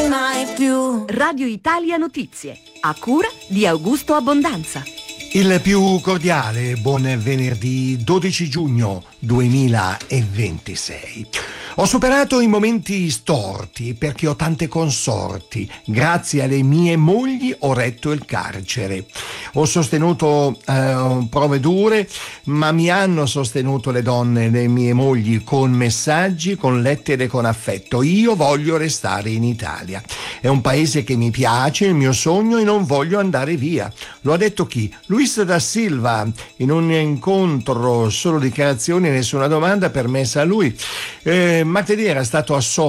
mai più. Radio Italia Notizie, a cura di Augusto Abbondanza. Il più cordiale buon venerdì 12 giugno 2026. Ho superato i momenti storti perché ho tante consorti. Grazie alle mie mogli ho retto il carcere. Ho sostenuto prove dure, ma mi hanno sostenuto le donne, le mie mogli, con messaggi, con lettere, con affetto. Io voglio restare in Italia. È un paese che mi piace, il mio sogno, e non voglio andare via. Lo ha detto chi? Luis da Silva, in un incontro, solo dichiarazioni, nessuna domanda permessa a lui. Martedì era stato assolto